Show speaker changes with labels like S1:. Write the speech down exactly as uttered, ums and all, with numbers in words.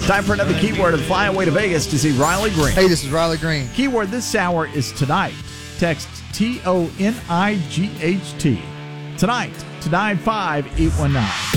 S1: Time for another keyword and fly away to Vegas to see Riley Green.
S2: Hey, this is Riley Green.
S1: Keyword this hour is tonight. Text T O N I G H T. Tonight to nine five eight one nine.